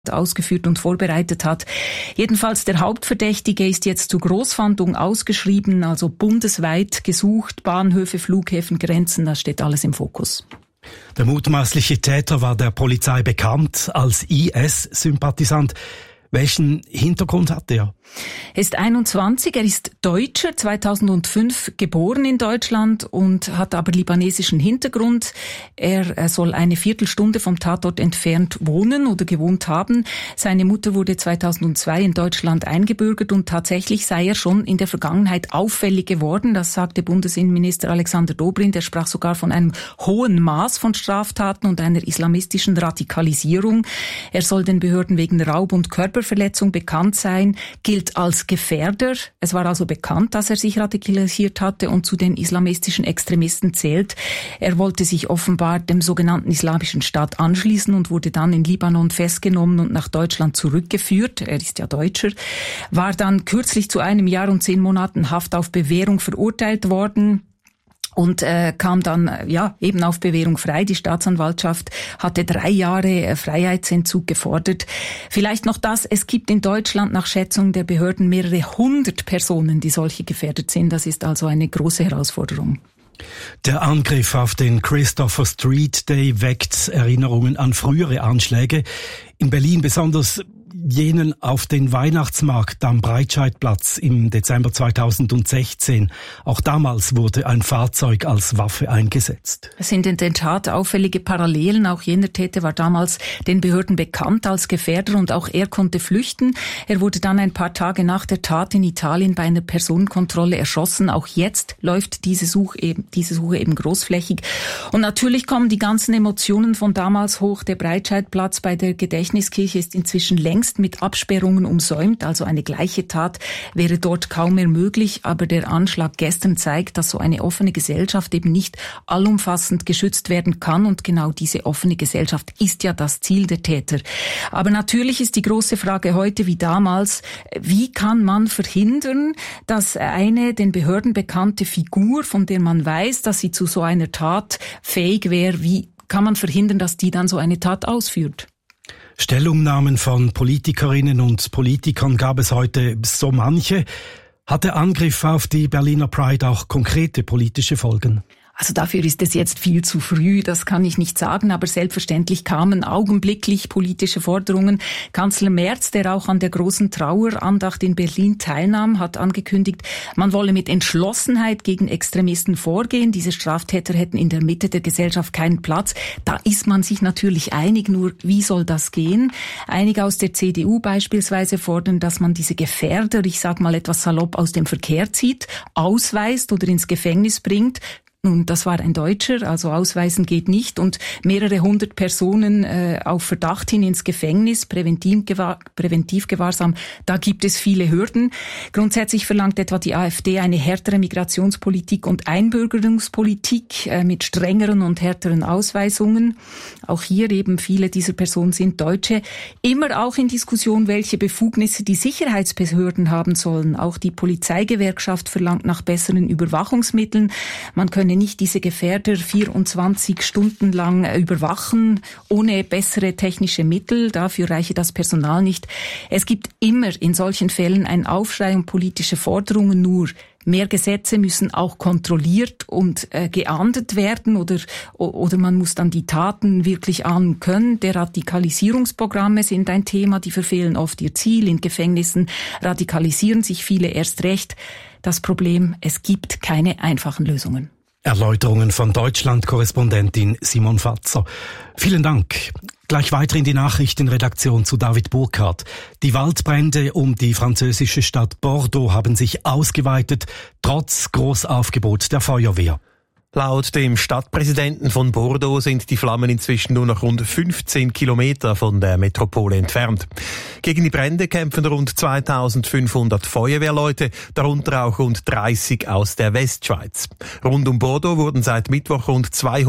ausgeführt und vorbereitet hat. Jedenfalls der Hauptverdächtige ist jetzt zur Großfahndung ausgeschrieben, also bundesweit gesucht, Bahnhöfe, Flughäfen, Grenzen, das steht alles im Fokus. Der mutmaßliche Täter war der Polizei bekannt als IS-Sympathisant. Welchen Hintergrund hat er? Er ist 21, er ist Deutscher, 2005 geboren in Deutschland und hat aber libanesischen Hintergrund. Er soll eine Viertelstunde vom Tatort entfernt wohnen oder gewohnt haben. Seine Mutter wurde 2002 in Deutschland eingebürgert und tatsächlich sei er schon in der Vergangenheit auffällig geworden. Das sagte Bundesinnenminister Alexander Dobrindt. Er sprach sogar von einem hohen Maß von Straftaten und einer islamistischen Radikalisierung. Er soll den Behörden wegen Raub und Körperverletzung bekannt sein, gilt als Gefährder. Es war also bekannt, dass er sich radikalisiert hatte und zu den islamistischen Extremisten zählt. Er wollte sich offenbar dem sogenannten Islamischen Staat anschließen und wurde dann in Libanon festgenommen und nach Deutschland zurückgeführt. Er ist ja Deutscher. War dann kürzlich zu 1 Jahr und 10 Monaten Haft auf Bewährung verurteilt worden. Und kam dann eben auf Bewährung frei. Die Staatsanwaltschaft hatte 3 Jahre Freiheitsentzug gefordert. Vielleicht noch das, es gibt in Deutschland nach Schätzung der Behörden mehrere 100 Personen, die solche gefährdet sind. Das ist also eine große Herausforderung. Der Angriff auf den Christopher Street Day weckt Erinnerungen an frühere Anschläge. In Berlin besonders jenen auf den Weihnachtsmarkt am Breitscheidplatz im Dezember 2016. Auch damals wurde ein Fahrzeug als Waffe eingesetzt. Es sind in der Tat auffällige Parallelen. Auch jener Täter war damals den Behörden bekannt als Gefährder und auch er konnte flüchten. Er wurde dann ein paar Tage nach der Tat in Italien bei einer Personenkontrolle erschossen. Auch jetzt läuft diese Suche eben großflächig. Und natürlich kommen die ganzen Emotionen von damals hoch. Der Breitscheidplatz bei der Gedächtniskirche ist inzwischen längst mit Absperrungen umsäumt, also eine gleiche Tat wäre dort kaum mehr möglich, aber der Anschlag gestern zeigt, dass so eine offene Gesellschaft eben nicht allumfassend geschützt werden kann und genau diese offene Gesellschaft ist ja das Ziel der Täter. Aber natürlich ist die große Frage heute wie damals, wie kann man verhindern, dass eine den Behörden bekannte Figur, von der man weiß, dass sie zu so einer Tat fähig wäre, wie kann man verhindern, dass die dann so eine Tat ausführt? Stellungnahmen von Politikerinnen und Politikern gab es heute so manche. Hat der Angriff auf die Berliner Pride auch konkrete politische Folgen? Also dafür ist es jetzt viel zu früh, das kann ich nicht sagen, aber selbstverständlich kamen augenblicklich politische Forderungen. Kanzler Merz, der auch an der großen Trauerandacht in Berlin teilnahm, hat angekündigt, man wolle mit Entschlossenheit gegen Extremisten vorgehen. Diese Straftäter hätten in der Mitte der Gesellschaft keinen Platz. Da ist man sich natürlich einig, nur wie soll das gehen? Einige aus der CDU beispielsweise fordern, dass man diese Gefährder, ich sage mal etwas salopp, aus dem Verkehr zieht, ausweist oder ins Gefängnis bringt. Nun, das war ein Deutscher, also ausweisen geht nicht und mehrere 100 Personen auf Verdacht hin ins Gefängnis, Präventivgewahrsam, da gibt es viele Hürden. Grundsätzlich verlangt etwa die AfD eine härtere Migrationspolitik und Einbürgerungspolitik mit strengeren und härteren Ausweisungen. Auch hier eben viele dieser Personen sind Deutsche. Immer auch in Diskussion, welche Befugnisse die Sicherheitsbehörden haben sollen. Auch die Polizeigewerkschaft verlangt nach besseren Überwachungsmitteln. Man könne nicht diese Gefährder 24 Stunden lang überwachen, ohne bessere technische Mittel. Dafür reiche das Personal nicht. Es gibt immer in solchen Fällen einen Aufschrei um politische Forderungen, nur mehr Gesetze müssen auch kontrolliert und geahndet werden oder man muss dann die Taten wirklich ahnen können. Deradikalisierungsprogramme sind ein Thema, die verfehlen oft ihr Ziel. In Gefängnissen radikalisieren sich viele erst recht. Das Problem, es gibt keine einfachen Lösungen. Erläuterungen von Deutschland-Korrespondentin Simon Fatzer. Vielen Dank. Gleich weiter in die Nachrichtenredaktion zu David Burkhardt. Die Waldbrände um die französische Stadt Bordeaux haben sich ausgeweitet, trotz Großaufgebot der Feuerwehr. Laut dem Stadtpräsidenten von Bordeaux sind die Flammen inzwischen nur noch rund 15 Kilometer von der Metropole entfernt. Gegen die Brände kämpfen rund 2500 Feuerwehrleute, darunter auch rund 30 aus der Westschweiz. Rund um Bordeaux wurden seit Mittwoch rund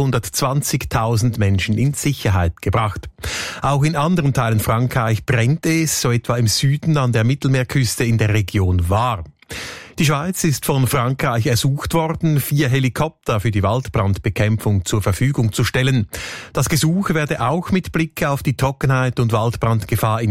220.000 Menschen in Sicherheit gebracht. Auch in anderen Teilen Frankreich brennt es, so etwa im Süden an der Mittelmeerküste in der Region Var. Die Schweiz ist von Frankreich ersucht worden, 4 Helikopter für die Waldbrandbekämpfung zur Verfügung zu stellen. Das Gesuch werde auch mit Blick auf die Trockenheit und Waldbrandgefahr in